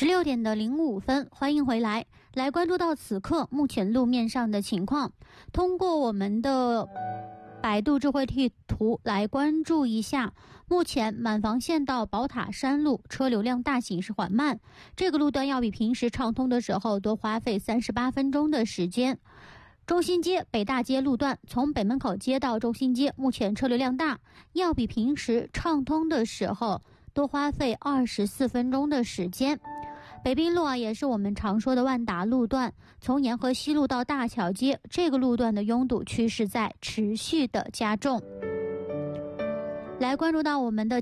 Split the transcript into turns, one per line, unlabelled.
16点的05分，欢迎回来，来关注到此刻目前路面上的情况。通过我们的百度智慧地图来关注一下，目前满房线到宝塔山路车流量大，行驶缓慢，这个路段要比平时畅通的时候多花费38分钟的时间。中心街、北大街路段从北门口街到中心街，目前车流量大，要比平时畅通的时候多花费24分钟的时间。北滨路也是我们常说的万达路段，从沿河西路到大桥街，这个路段的拥堵趋势在持续的加重。来关注到我们的